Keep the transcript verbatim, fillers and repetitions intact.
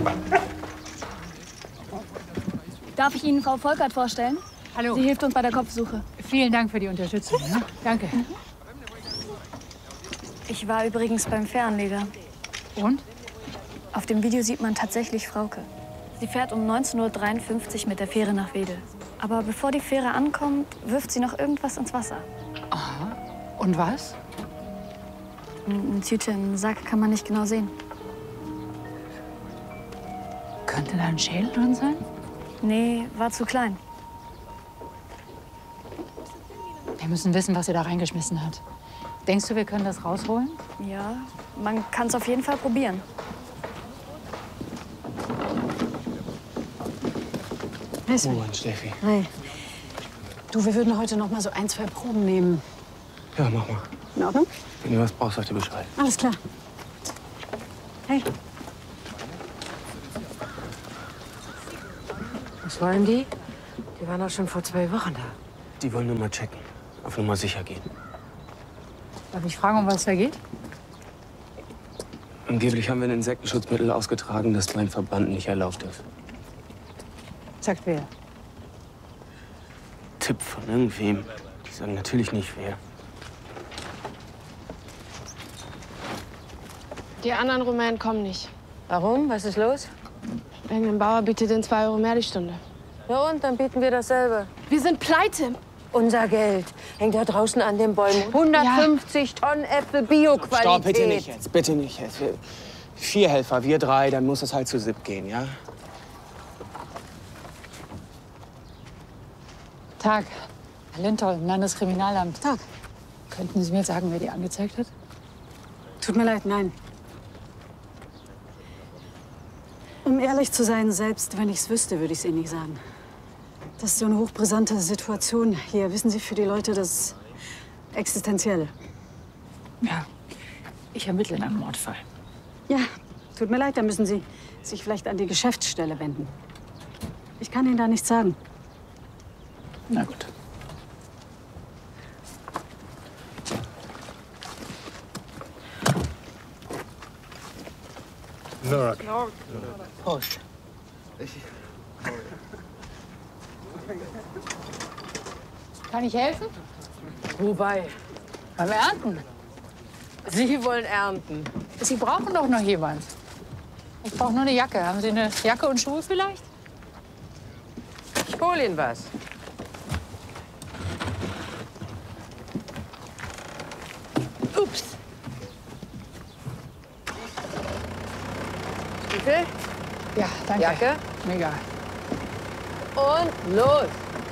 Darf ich Ihnen Frau Volkert vorstellen? Hallo. Sie hilft uns bei der Kopfsuche. Vielen Dank für die Unterstützung. Ne? Danke. Ich war übrigens beim Fährenleger. Und? Auf dem Video sieht man tatsächlich Frauke. Sie fährt um neunzehn Uhr dreiundfünfzig mit der Fähre nach Wedel. Aber bevor die Fähre ankommt, wirft sie noch irgendwas ins Wasser. Aha. Und was? Eine Tüte im Sack kann man nicht genau sehen. Könnte da ein Schädel drin sein? Nee, war zu klein. Wir müssen wissen, was sie da reingeschmissen hat. Denkst du, wir können das rausholen? Ja, man kann es auf jeden Fall probieren. Moin, Steffi. Hi. Du, wir würden heute noch mal so ein, zwei Proben nehmen. Ja, mach mal. In Ordnung? Wenn du was brauchst, sag dir Bescheid. Alles klar. Hey. Was wollen die? Die waren doch schon vor zwei Wochen da. Die wollen nur mal checken. Auf Nummer sicher gehen. Darf ich fragen, um was da geht? Angeblich haben wir ein Insektenschutzmittel ausgetragen, das beim Verband nicht erlaubt ist. Sagt wer? Tipp von irgendwem. Die sagen natürlich nicht wer. Die anderen Rumänen kommen nicht. Warum? Was ist los? Irgendein Bauer bietet den zwei Euro mehr die Stunde. Ja und, dann bieten wir dasselbe. Wir sind pleite. Unser Geld hängt da draußen an den Bäumen. hundertfünfzig Tonnen Äpfel Bio-Qualität. Stopp, bitte nicht jetzt, bitte nicht jetzt. Wir, vier Helfer, wir drei, dann muss es halt zu sieb gehen, ja? Tag. Herr Lindholm, Landeskriminalamt. Tag. Könnten Sie mir sagen, wer die angezeigt hat? Tut mir leid, nein. Um ehrlich zu sein, selbst wenn ich es wüsste, würde ich es Ihnen nicht sagen. Das ist so eine hochbrisante Situation hier. Wissen Sie, für die Leute das Existenzielle. Ja. Ich ermittle in einem Mordfall. Ja, tut mir leid, da müssen Sie sich vielleicht an die Geschäftsstelle wenden. Ich kann Ihnen da nichts sagen. Na gut. Prost. Kann ich helfen? Wobei, Beim Ernten. Sie wollen ernten. Sie brauchen doch noch jemand. Ich brauche nur eine Jacke. Haben Sie eine Jacke und Schuhe vielleicht? Ich hol Ihnen was. Ups. Stiefel, Ja, danke. Jacke Mega. und los.